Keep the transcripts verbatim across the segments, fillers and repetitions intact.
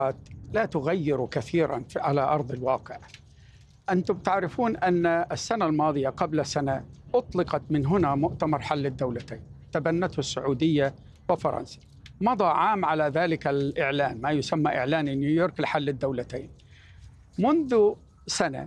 لا تغير كثيرا على أرض الواقع. أنتم تعرفون أن السنة الماضية قبل سنة أطلقت من هنا مؤتمر حل الدولتين، تبنته السعودية وفرنسا. مضى عام على ذلك الإعلان، ما يسمى إعلان نيويورك لحل الدولتين. منذ سنة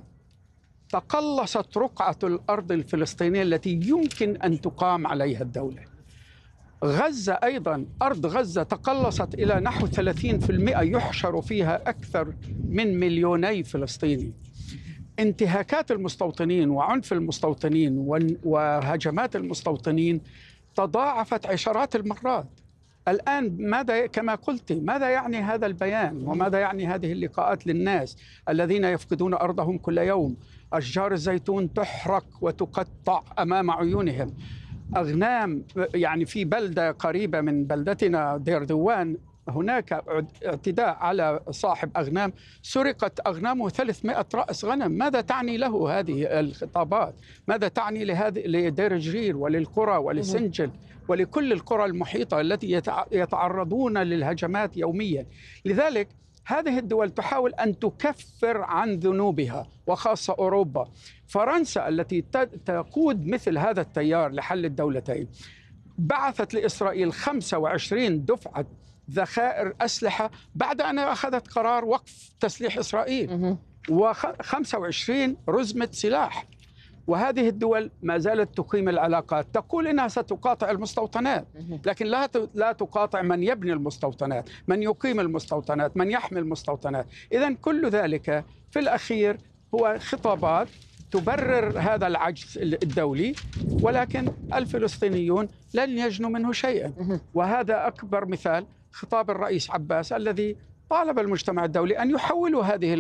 تقلصت رقعة الأرض الفلسطينية التي يمكن أن تقام عليها الدولة. غزة أيضا، أرض غزة تقلصت إلى نحو ثلاثين بالمئة يحشر فيها أكثر من مليوني فلسطيني. انتهاكات المستوطنين وعنف المستوطنين وهجمات المستوطنين تضاعفت عشرات المرات. الآن ماذا كما قلت ماذا يعني هذا البيان وماذا يعني هذه اللقاءات للناس الذين يفقدون أرضهم كل يوم؟ أشجار الزيتون تحرق وتقطع أمام عيونهم. أغنام، يعني في بلدة قريبة من بلدتنا دير دوان هناك اعتداء على صاحب أغنام، سرقت أغنامه ثلاثمائة رأس غنم. ماذا تعني له هذه الخطابات؟ ماذا تعني لهذه لدير جرير وللقرى ولسنجل ولكل القرى المحيطة التي يتعرضون للهجمات يوميا؟ لذلك هذه الدول تحاول أن تكفر عن ذنوبها، وخاصة أوروبا. فرنسا التي تقود مثل هذا التيار لحل الدولتين بعثت لإسرائيل خمسة وعشرين دفعة ذخائر أسلحة بعد أن أخذت قرار وقف تسليح إسرائيل، وخمسة وعشرين رزمة سلاح. وهذه الدول ما زالت تقيم العلاقات، تقول إنها ستقاطع المستوطنات، لكن لا لا تقاطع من يبني المستوطنات، من يقيم المستوطنات، من يحمي المستوطنات. إذن كل ذلك في الأخير هو خطابات تبرر هذا العجز الدولي، ولكن الفلسطينيون لن يجنوا منه شيئا. وهذا أكبر مثال خطاب الرئيس عباس الذي طالب المجتمع الدولي أن يحولوا هذه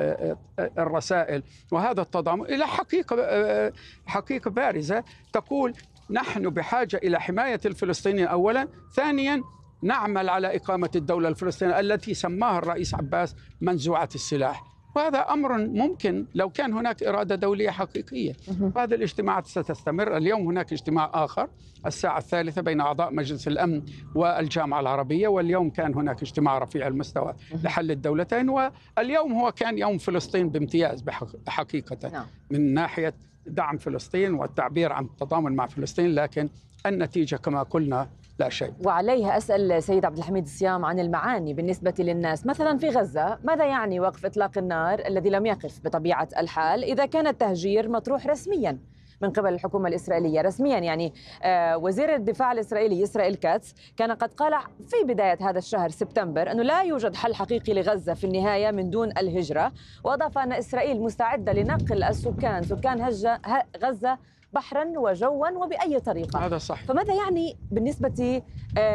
الرسائل وهذا التضامن إلى حقيقة حقيقة بارزة تقول نحن بحاجة إلى حماية الفلسطينيين أولا، ثانيا نعمل على إقامة الدولة الفلسطينية التي سماها الرئيس عباس منزوعة السلاح. وهذا أمر ممكن لو كان هناك إرادة دولية حقيقية. وهذه الاجتماعات ستستمر. اليوم هناك اجتماع آخر الساعة الثالثة بين أعضاء مجلس الأمن والجامعة العربية، واليوم كان هناك اجتماع رفيع المستوى لحل الدولتين، واليوم هو كان يوم فلسطين بامتياز حقيقة من ناحية دعم فلسطين والتعبير عن التضامن مع فلسطين، لكن النتيجة كما قلنا لا شيء. وعليها أسأل سيد عبد الحميد الصيام عن المعاني بالنسبة للناس. مثلا في غزة ماذا يعني وقف إطلاق النار الذي لم يقف بطبيعة الحال إذا كان التهجير مطروح رسميا من قبل الحكومة الإسرائيلية؟ رسميا يعني آه وزير الدفاع الإسرائيلي إسرائيل كاتس كان قد قال في بداية هذا الشهر سبتمبر أنه لا يوجد حل حقيقي لغزة في النهاية من دون الهجرة، وأضاف أن إسرائيل مستعدة لنقل السكان سكان غزة بحرا وجوا وبأي طريقة. هذا صح. فماذا يعني بالنسبة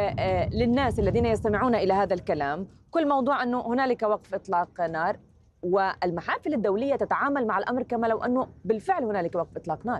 للناس الذين يستمعون إلى هذا الكلام كل موضوع أنه هنالك وقف إطلاق نار، والمحافل الدولية تتعامل مع الأمر كما لو أنه بالفعل هنالك وقف إطلاق نار؟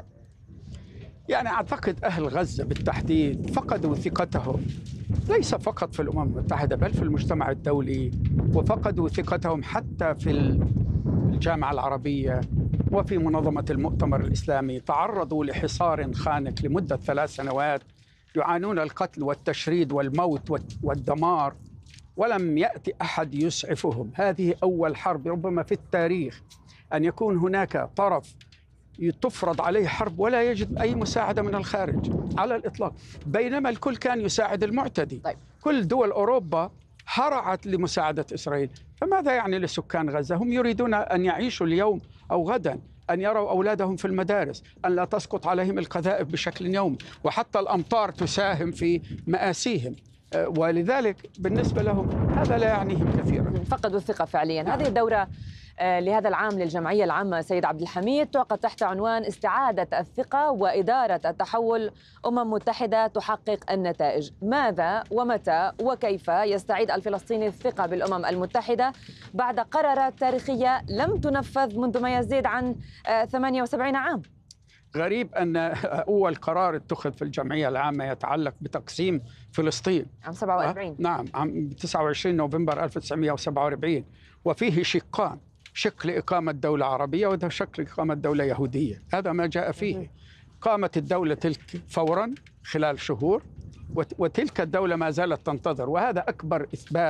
يعني أعتقد أهل غزة بالتحديد فقدوا ثقتهم ليس فقط في الأمم المتحدة بل في المجتمع الدولي، وفقدوا ثقتهم حتى في الجامعة العربية وفي منظمة المؤتمر الإسلامي. تعرضوا لحصار خانق لمدة ثلاث سنوات، يعانون القتل والتشريد والموت والدمار، ولم يأتي أحد يسعفهم. هذه أول حرب ربما في التاريخ أن يكون هناك طرف تفرض عليه حرب ولا يجد أي مساعدة من الخارج على الإطلاق، بينما الكل كان يساعد المعتدي. طيب. كل دول أوروبا هرعت لمساعدة إسرائيل. فماذا يعني لسكان غزة؟ هم يريدون أن يعيشوا اليوم أو غدا، أن يروا أولادهم في المدارس، أن لا تسقط عليهم القذائف بشكل يومي، وحتى الأمطار تساهم في مآسيهم. ولذلك بالنسبة لهم هذا لا يعنيهم كثيرا. فقدوا الثقة فعليا. نعم. هذه الدورة لهذا العام للجمعية العامة سيد عبد الحميد تعقد تحت عنوان استعادة الثقة وإدارة التحول، أمم متحدة تحقق النتائج. ماذا ومتى وكيف يستعيد الفلسطيني الثقة بالأمم المتحدة بعد قرارات تاريخية لم تنفذ منذ ما يزيد عن ثمانية وسبعين عام؟ غريب أن أول قرار اتخذ في الجمعية العامة يتعلق بتقسيم فلسطين عام سبعة وأربعين. نعم، عام تسعة وعشرين نوفمبر ألف وتسعمائة وسبعة وأربعين، وفيه شقان: شق لإقامة دولة عربية وده شق لإقامة دولة يهودية. هذا ما جاء فيه. قامت الدولة تلك فورا خلال شهور، وتلك الدولة ما زالت تنتظر. وهذا أكبر إثبات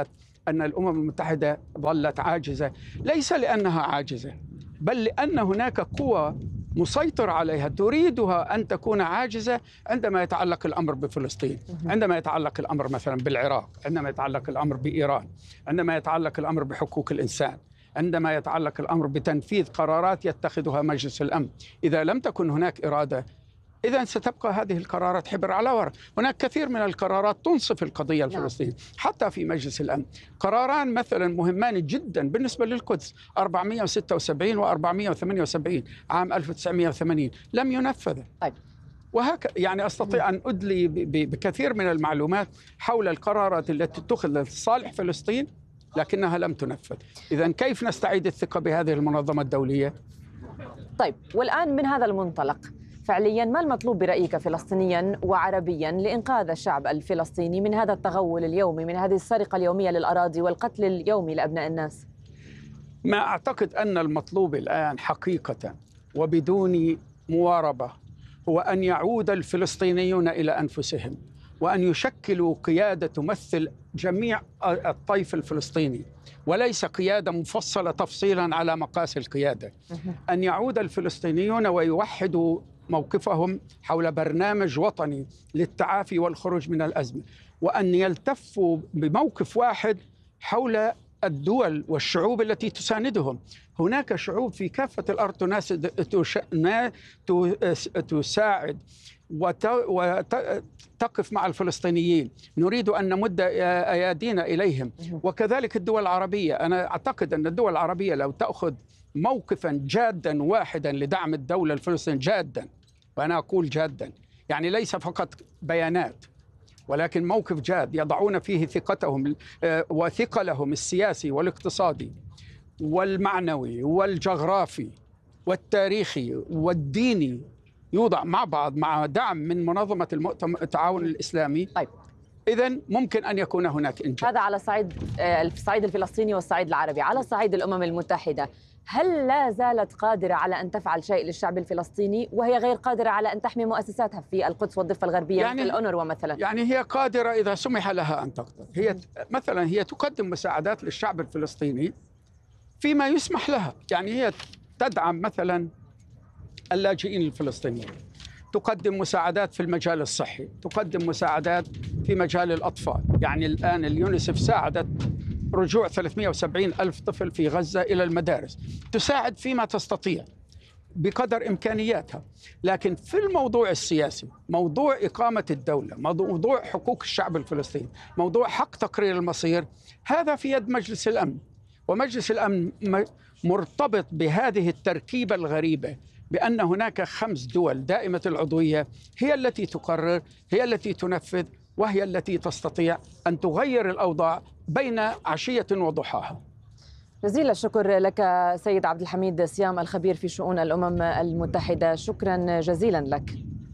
أن الأمم المتحدة ظلت عاجزة، ليس لأنها عاجزة، بل لأن هناك قوى مسيطر عليها تريدها أن تكون عاجزة عندما يتعلق الأمر بفلسطين، عندما يتعلق الأمر مثلا بالعراق، عندما يتعلق الأمر بإيران، عندما يتعلق الأمر بحقوق الإنسان، عندما يتعلق الأمر بتنفيذ قرارات يتخذها مجلس الأمن. إذا لم تكن هناك إرادة إذا ستبقى هذه القرارات حبر على ورق. هناك كثير من القرارات تنصف القضية الفلسطينية حتى في مجلس الأمن. قراران مثلا مهمان جدا بالنسبة للقدس أربعمئة وستة وسبعين وأربعمئة وثمانية وسبعين عام ألف وتسعمئة وثمانين لم ينفذ. طيب. وهكذا يعني أستطيع أن أدلي بكثير من المعلومات حول القرارات التي اتخذت لصالح فلسطين لكنها لم تنفذ. إذن كيف نستعيد الثقة بهذه المنظمة الدولية؟ طيب، والآن من هذا المنطلق فعليا ما المطلوب برأيك فلسطينيا وعربيا لإنقاذ الشعب الفلسطيني من هذا التغول اليومي، من هذه السرقة اليومية للأراضي والقتل اليومي لأبناء الناس؟ ما أعتقد أن المطلوب الآن حقيقة وبدون مواربة هو أن يعود الفلسطينيون إلى أنفسهم وأن يشكلوا قيادة تمثل جميع الطيف الفلسطيني وليس قيادة مفصلة تفصيلا على مقاس القيادة. أن يعود الفلسطينيون ويوحدوا موقفهم حول برنامج وطني للتعافي والخروج من الأزمة، وأن يلتفوا بموقف واحد حول الدول والشعوب التي تساندهم. هناك شعوب في كافة الأرض تساعد وتقف مع الفلسطينيين، نريد أن نمد أيادينا إليهم، وكذلك الدول العربية. أنا أعتقد أن الدول العربية لو تأخذ موقفا جادا واحدا لدعم الدولة الفلسطينية جادا، وأنا أقول جادا يعني ليس فقط بيانات ولكن موقف جاد يضعون فيه ثقتهم وثقلهم السياسي والاقتصادي والمعنوي والجغرافي والتاريخي والديني يوضع مع بعض مع دعم من منظمة التعاون الإسلامي. طيب. إذن ممكن أن يكون هناك إنجاز. هذا على صعيد الصعيد الفلسطيني والصعيد العربي. على صعيد الأمم المتحدة، هل لا زالت قادرة على أن تفعل شيء للشعب الفلسطيني وهي غير قادرة على أن تحمي مؤسساتها في القدس والضفة الغربية يعني مثل الأونروا مثلا؟ يعني هي قادرة إذا سمح لها أن تقدر. هي مثلا هي تقدم مساعدات للشعب الفلسطيني فيما يسمح لها. يعني هي تدعم مثلا اللاجئين الفلسطينيين، تقدم مساعدات في المجال الصحي، تقدم مساعدات في مجال الأطفال. يعني الآن اليونيسف ساعدت رجوع ثلاثمئة وسبعين ألف طفل في غزة إلى المدارس، تساعد فيما تستطيع بقدر إمكانياتها. لكن في الموضوع السياسي، موضوع إقامة الدولة، موضوع حقوق الشعب الفلسطيني، موضوع حق تقرير المصير، هذا في يد مجلس الأمن. ومجلس الأمن مرتبط بهذه التركيبة الغريبة بأن هناك خمس دول دائمة العضوية هي التي تقرر، هي التي تنفذ، وهي التي تستطيع أن تغير الأوضاع بين عشية وضحاها. جزيل الشكر لك سيد عبد الحميد سيام الخبير في شؤون الأمم المتحدة، شكرا جزيلا لك.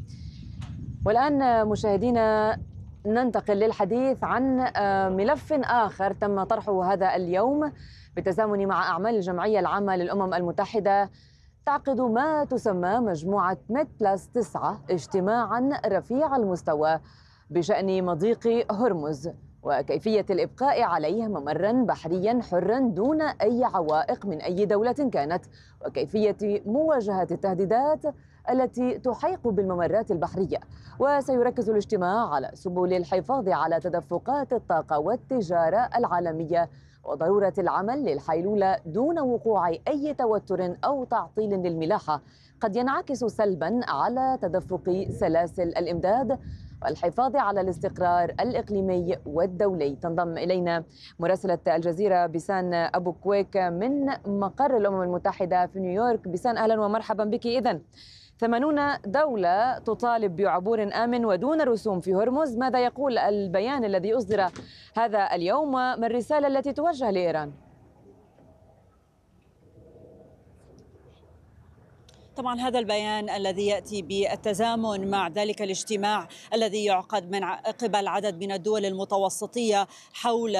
والآن مشاهدينا ننتقل للحديث عن ملف آخر تم طرحه هذا اليوم بالتزامن مع أعمال الجمعية العامة للأمم المتحدة، تعقد ما تسمى مجموعة ميد بلس تسعة اجتماعا رفيع المستوى بشأن مضيق هرمز وكيفية الإبقاء عليه ممرا بحريا حرا دون أي عوائق من أي دولة كانت، وكيفية مواجهة التهديدات التي تحيق بالممرات البحرية. وسيركز الاجتماع على سبل الحفاظ على تدفقات الطاقة والتجارة العالمية وضرورة العمل للحيلولة دون وقوع أي توتر أو تعطيل للملاحة قد ينعكس سلبا على تدفق سلاسل الإمداد والحفاظ على الاستقرار الإقليمي والدولي. تنضم إلينا مراسلة الجزيرة بيسان أبو كويك من مقر الأمم المتحدة في نيويورك. بيسان، أهلا ومرحبا بك. إذن ثمانون دولة تطالب بعبور آمن ودون رسوم في هرمز، ماذا يقول البيان الذي أصدر هذا اليوم وما الرسالة التي توجه لإيران؟ طبعا هذا البيان الذي يأتي بالتزامن مع ذلك الاجتماع الذي يعقد من قبل عدد من الدول المتوسطية حول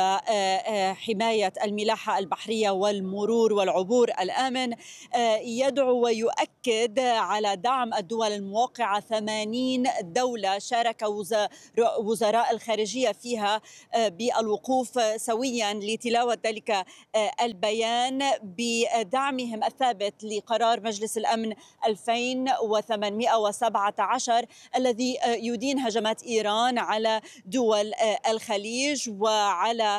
حماية الملاحة البحرية والمرور والعبور الآمن يدعو ويؤكد على دعم الدول الموقعة. ثمانين دولة شارك وزراء الخارجية فيها بالوقوف سويا لتلاوة ذلك البيان بدعمهم الثابت لقرار مجلس الأمن ألفين وثمانمئة وسبعة عشر الذي يدين هجمات إيران على دول الخليج وعلى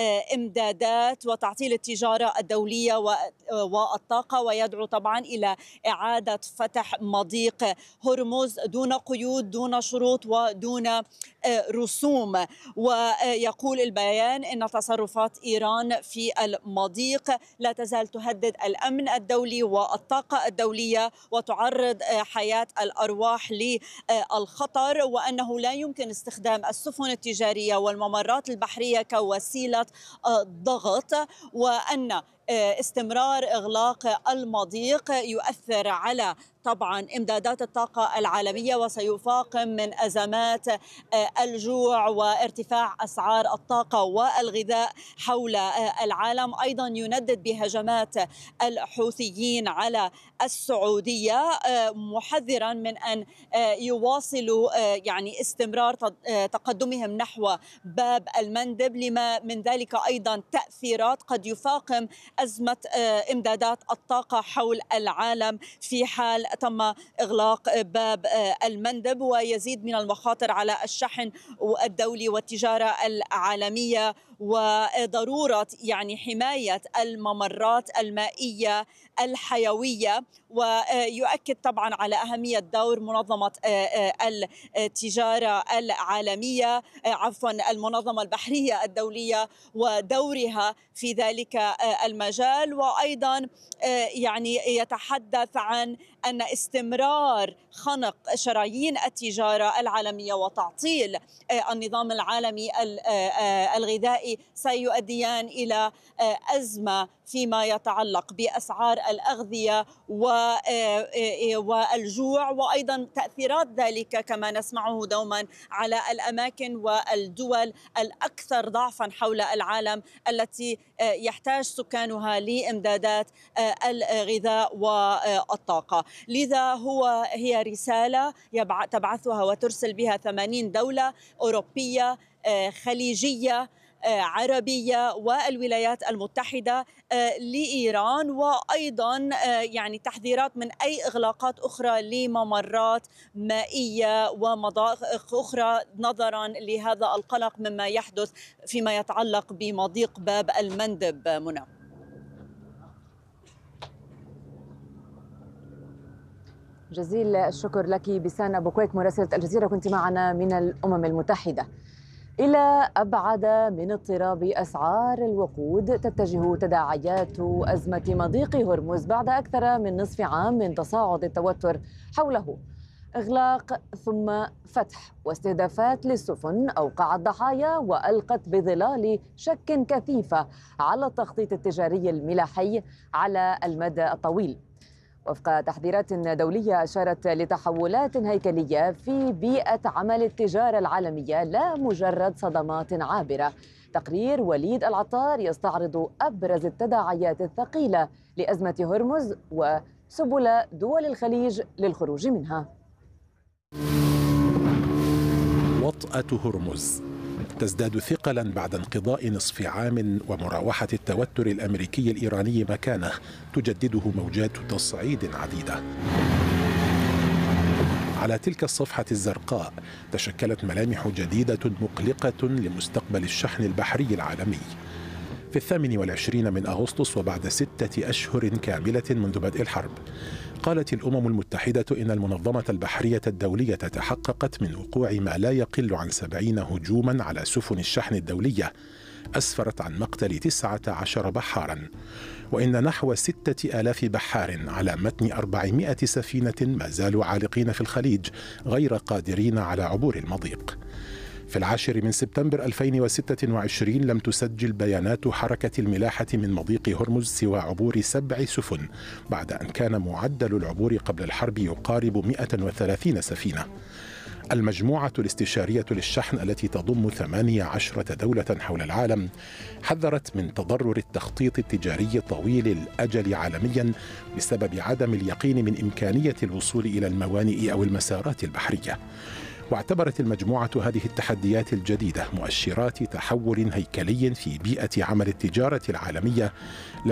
إمدادات وتعطيل التجارة الدولية والطاقة، ويدعو طبعا إلى إعادة فتح مضيق هرمز دون قيود دون شروط ودون رسوم. ويقول البيان إن تصرفات إيران في المضيق لا تزال تهدد الأمن الدولي والطاقة الدولية وتعرض حياة الأرواح للخطر، وأنه لا يمكن استخدام السفن التجارية والممرات البحرية كوسيلة ضغط، وأن استمرار إغلاق المضيق يؤثر على طبعا إمدادات الطاقة العالمية وسيفاقم من أزمات الجوع وارتفاع أسعار الطاقة والغذاء حول العالم. أيضا يندد بهجمات الحوثيين على السعودية محذرا من أن يواصلوا يعني استمرار تقدمهم نحو باب المندب، لما من ذلك أيضا تأثيرات قد يفاقم أزمة إمدادات الطاقة حول العالم في حال تم إغلاق باب المندب، ويزيد من المخاطر على الشحن الدولي والتجارة العالمية وضرورة يعني حماية الممرات المائية الحيوية. ويؤكد طبعا على أهمية دور منظمة التجارة العالمية عفوا المنظمة البحرية الدولية ودورها في ذلك المجال. وأيضا يعني يتحدث عن أن استمرار خنق شرايين التجارة العالمية وتعطيل النظام العالمي الغذائي سيؤديان إلى أزمة فيما يتعلق بأسعار الأغذية والجوع، وأيضا تأثيرات ذلك كما نسمعه دوما على الأماكن والدول الأكثر ضعفا حول العالم التي يحتاج سكانها لإمدادات الغذاء والطاقة. لذا هو هي رسالة تبعثها وترسل بها ثمانين دولة أوروبية خليجية عربية والولايات المتحدة لإيران، وأيضا يعني تحذيرات من أي إغلاقات أخرى لممرات مائية ومضائق أخرى نظرا لهذا القلق مما يحدث فيما يتعلق بمضيق باب المندب. منى. جزيل الشكر لك بسان أبو كويك مراسلة الجزيرة، كنت معنا من الأمم المتحدة. إلى أبعد من اضطراب أسعار الوقود تتجه تداعيات أزمة مضيق هرمز بعد أكثر من نصف عام من تصاعد التوتر حوله. إغلاق ثم فتح واستهدافات للسفن أوقعت ضحايا وألقت بظلال شك كثيفة على التخطيط التجاري الملاحي على المدى الطويل. وفق تحذيرات دولية أشارت لتحولات هيكلية في بيئة عمل التجارة العالمية لا مجرد صدمات عابرة. تقرير وليد العطار يستعرض أبرز التداعيات الثقيلة لأزمة هرمز وسبل دول الخليج للخروج منها. وطأة هرمز تزداد ثقلا بعد انقضاء نصف عام ومراوحة التوتر الأمريكي الإيراني مكانه تجدده موجات تصعيد عديدة. على تلك الصفحة الزرقاء تشكلت ملامح جديدة مقلقة لمستقبل الشحن البحري العالمي. في الثامن والعشرين من أغسطس وبعد ستة أشهر كاملة منذ بدء الحرب، قالت الأمم المتحدة إن المنظمة البحرية الدولية تحققت من وقوع ما لا يقل عن سبعين هجوما على سفن الشحن الدولية أسفرت عن مقتل تسعة عشر بحارا، وإن نحو ستة آلاف بحار على متن أربعمائة سفينة ما زالوا عالقين في الخليج غير قادرين على عبور المضيق. في العاشر من سبتمبر ألفين وستة وعشرين لم تسجل بيانات حركة الملاحة من مضيق هرمز سوى عبور سبع سفن، بعد أن كان معدل العبور قبل الحرب يقارب مئة وثلاثين سفينة. المجموعة الاستشارية للشحن التي تضم ثمانية عشرة دولة حول العالم حذرت من تضرر التخطيط التجاري طويل الأجل عالميا بسبب عدم اليقين من إمكانية الوصول إلى الموانئ أو المسارات البحرية. واعتبرت المجموعة هذه التحديات الجديدة مؤشرات تحول هيكلي في بيئة عمل التجارة العالمية